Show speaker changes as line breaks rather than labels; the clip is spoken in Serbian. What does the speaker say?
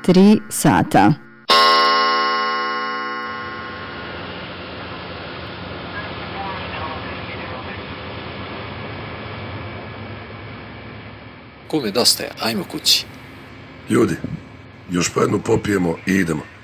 3 sata.
Kume, dosta je, ajmo kući.
Ljudi, još po jednu popijemo i idemo.